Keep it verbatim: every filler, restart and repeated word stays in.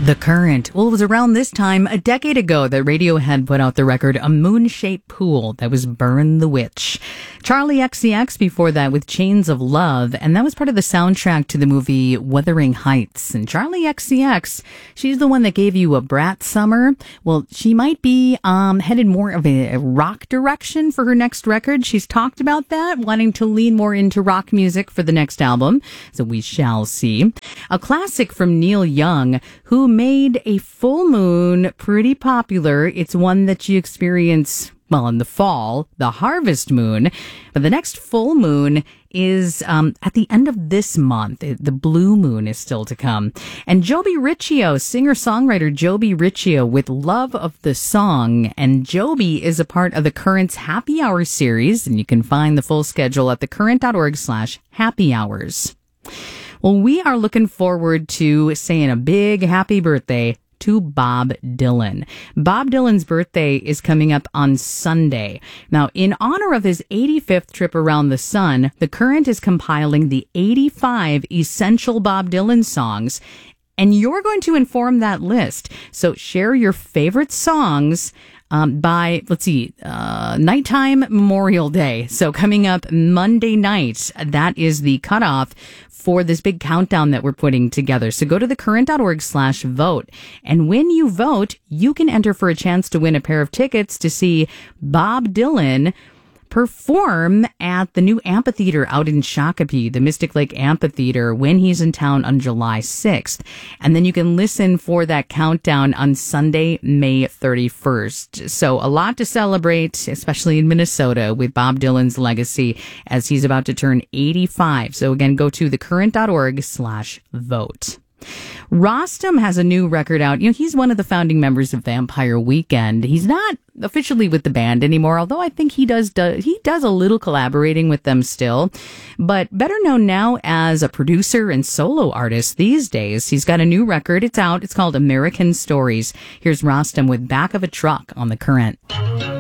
The Current. Well, it was around this time, a decade ago, that Radiohead put out the record A Moon-Shaped Pool. That was Burn the Witch. Charlie X C X before that with Chains of Love, and that was part of the soundtrack to the movie Wuthering Heights. And Charlie X C X, she's the one that gave you A Brat Summer. Well, she might be um headed more of a rock direction for her next record. She's talked about that, wanting to lean more into rock music for the next album. So we shall see. A classic from Neil Young, who made A Full Moon pretty popular. It's one that you experience, well, in the fall, the harvest moon. But the next full moon is um, at the end of this month. The blue moon is still to come. And Joby Riccio, singer-songwriter Joby Riccio with Love of the Song. And Joby is a part of the Current's Happy Hour series. And you can find the full schedule at thecurrent.org slash happy hours. Well, we are looking forward to saying a big happy birthday to Bob Dylan. Bob Dylan's birthday is coming up on Sunday. Now, in honor of his eighty-fifth trip around the sun, The Current is compiling the eighty-five essential Bob Dylan songs, and you're going to inform that list. So share your favorite songs Um, by, let's see, uh, nighttime Memorial Day. So coming up Monday night, that is the cutoff for this big countdown that we're putting together. So go to thecurrent.org slash vote. And when you vote, you can enter for a chance to win a pair of tickets to see Bob Dylan perform at the new amphitheater out in Shakopee, the Mystic Lake Amphitheater, when he's in town on July sixth. And then you can listen for that countdown on Sunday, May thirty-first. So a lot to celebrate, especially in Minnesota, with Bob Dylan's legacy as he's about to turn eighty-five. So again, go to thecurrent.org slash vote. Rostam has a new record out. You know, he's one of the founding members of Vampire Weekend. He's not officially with the band anymore, although I think he does, do, he does a little collaborating with them still. But better known now as a producer and solo artist these days. He's got a new record. It's out. It's called American Stories. Here's Rostam with Back of a Truck on The Current.